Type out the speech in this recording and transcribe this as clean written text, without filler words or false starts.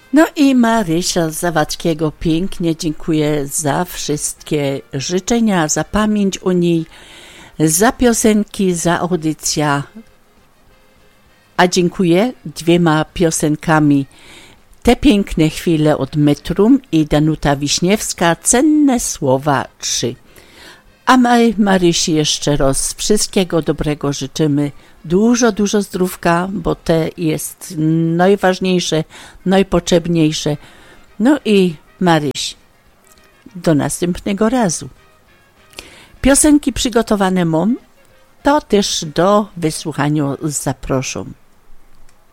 No i Marysia z Zawadzkiego pięknie dziękuję za wszystkie życzenia, za pamięć u niej, za piosenki, za audycja. A dziękuję 2 piosenkami. Te piękne chwile od Metrum i Danuta Wiśniewska, Cenne słowa 3. A my Marysi jeszcze raz wszystkiego dobrego życzymy. Dużo zdrówka, bo to jest najważniejsze, najpotrzebniejsze. No i Maryś, do następnego razu. Piosenki przygotowane mam, to też do wysłuchania zaproszam.